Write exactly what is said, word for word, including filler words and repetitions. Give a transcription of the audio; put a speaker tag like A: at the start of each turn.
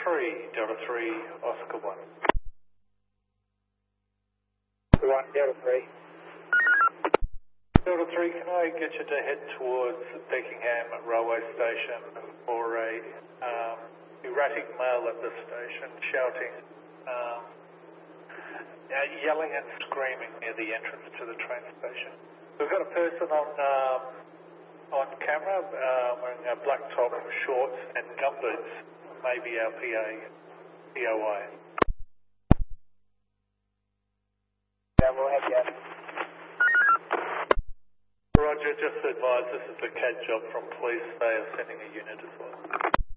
A: three, Delta three, Oscar one.
B: one, Delta three.
A: Delta three, can I get you to head towards Beckingham Railway Station for a um, erratic male at the station shouting, um, uh, yelling and screaming near the entrance to the train station. We've got a person on um, on camera uh, wearing a black top, shorts and gumboots, maybe our P A, P O I.
B: Yeah, we'll have you.
A: Roger, just to advise, this is the C A D job from police. They are sending a unit as well.